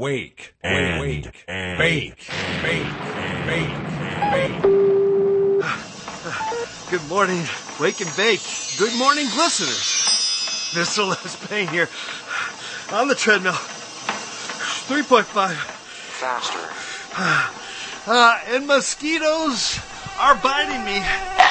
wake, and wake, and bake, bake, bake, bake. Good morning, wake and bake. Good morning, listeners. Mr. Les Payne here on the treadmill. 3.5. Faster. And mosquitoes are biting me.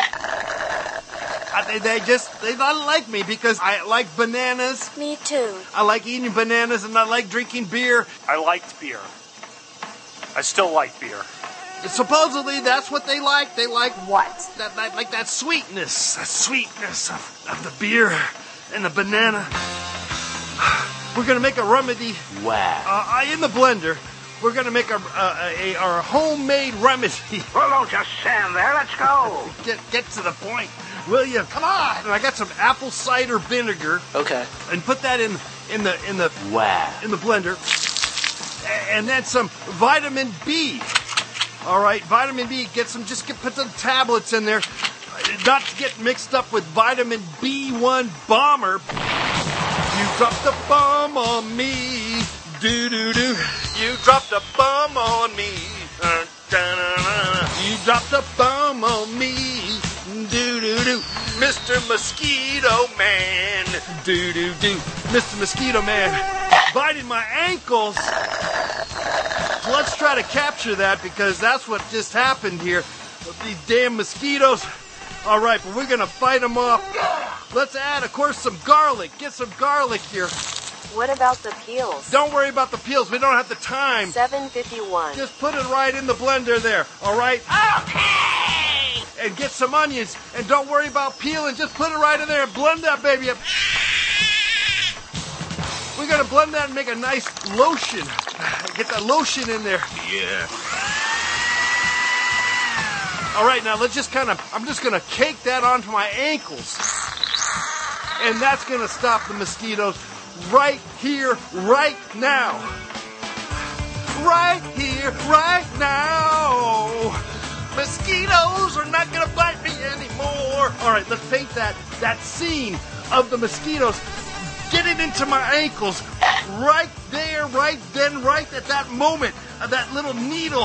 They don't like me because I like bananas. Me too. I like eating bananas and I like drinking beer. I liked beer. I still like beer. Supposedly that's what they like. They like What? that sweetness. The sweetness of the beer and the banana. We're going to make a remedy. Wow. In the blender. We're going to make our homemade remedy. Well, don't just stand there. Let's go. Get to the point, will you? Come on. And I got some apple cider vinegar. Okay. And put that in the Wow. in the blender. And then some vitamin B. All right, vitamin B. Put some tablets in there. Not to get mixed up with vitamin B1 bomber. You dropped a bomb on me. Do-do-do. You dropped a bomb on me. You dropped a bomb on me. Do-do-do. Mr. Mosquito Man. Do-do-do. Mr. Mosquito Man biting my ankles. So let's try to capture that because that's what just happened here. These damn mosquitoes. All right, but we're going to fight them off. Let's add, of course, some garlic. Get some garlic here. What about the peels? Don't worry about the peels. We don't have the time. 7:51. Just put it right in the blender there, all right? Okay. And get some onions. And don't worry about peeling. Just put it right in there and blend that baby up. We're going to blend that and make a nice lotion. Get that lotion in there. Yeah. All right, now let's just I'm just going to cake that onto my ankles. And that's going to stop the mosquitoes right here, right now. Right here, right now. Mosquitoes are not going to bite me anymore. All right, let's paint that scene of the mosquitoes getting into my ankles right there, right then, right at that moment, that little needle.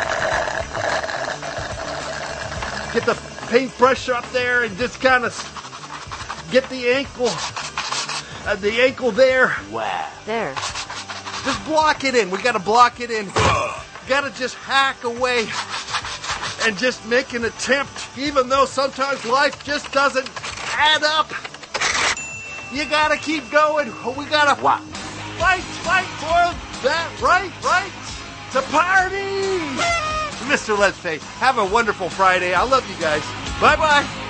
Get the paintbrush up there and just kind of get the ankle there. Wow. There. Just block it in. We got to block it in. Got to just hack away and just make an attempt, even though sometimes life just doesn't add up. You got to keep going. We got to fight for that right to party. Mr. Les Payne, have a wonderful Friday. I love you guys. Bye-bye.